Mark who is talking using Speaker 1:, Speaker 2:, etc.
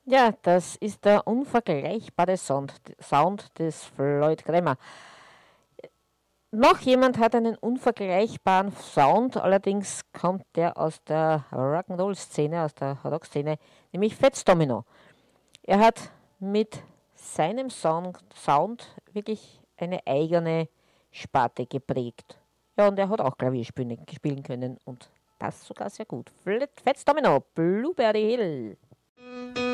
Speaker 1: Ja, das ist der unvergleichbare Sound des Floyd Cramer. Noch jemand hat einen unvergleichbaren Sound, allerdings kommt der aus der Rock'n'Roll-Szene, aus der Rockszene, nämlich Fats Domino. Er hat mit seinem Sound wirklich eine eigene Sparte geprägt. Ja, und er hat auch spielen können und das sogar sehr gut. Fats Domino, Blueberry Hill.